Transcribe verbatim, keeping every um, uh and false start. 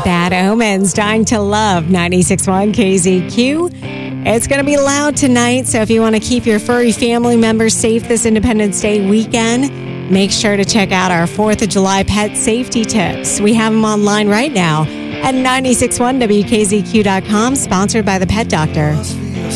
Bad Omens, Dying to Love, ninety-six point one K Z Q. It's going to be loud tonight, so if you want to keep your furry family members safe this Independence Day weekend, make sure to check out our fourth of July pet safety tips. We have them online right now at nine six one W K Z Q dot com, sponsored by the Pet Doctor.